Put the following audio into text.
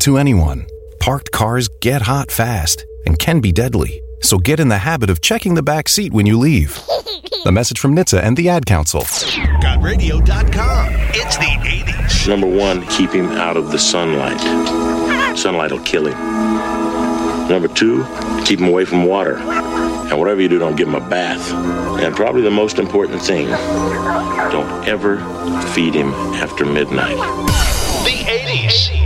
to anyone. Parked cars get hot fast and can be deadly. So get in the habit of checking the back seat when you leave. A message from NHTSA and the Ad Council. GotRadio.com. It's the 80s. Number one, keep him out of the sunlight. Sunlight will kill him. Number two, keep him away from water. And whatever you do, don't give him a bath. And probably the most important thing, don't ever feed him after midnight. The 80s.